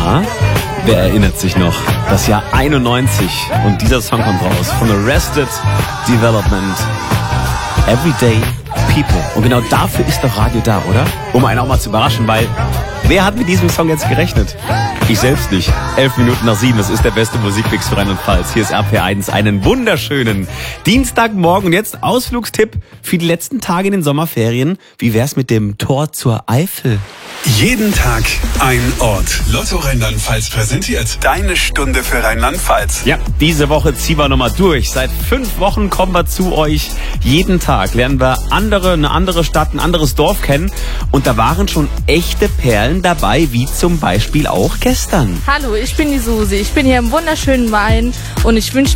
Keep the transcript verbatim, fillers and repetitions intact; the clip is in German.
Ja, wer erinnert sich noch? Das Jahr einundneunzig und dieser Song kommt raus von Arrested Development. Everyday People. Und genau dafür ist doch Radio da, oder? Um einen auch mal zu überraschen, weil wer hat mit diesem Song jetzt gerechnet? Ich selbst nicht. Elf Minuten nach sieben, das ist der beste Musikmix für Rheinland-Pfalz. Hier ist R P eins, einen wunderschönen Dienstagmorgen. Und jetzt Ausflugstipp für die letzten Tage in den Sommerferien. Wie wär's mit dem Tor zur Eifel? Jeden Tag ein Ort. Lotto Rheinland-Pfalz präsentiert Deine Stunde für Rheinland-Pfalz. Ja, diese Woche ziehen wir nochmal durch. Seit fünf Wochen kommen wir zu euch. Jeden Tag lernen wir andere, eine andere Stadt, ein anderes Dorf kennen. Und da waren schon echte Perlen dabei, wie zum Beispiel auch gestern. Hallo, ich bin die Susi. Ich bin hier im wunderschönen Main und ich wünsche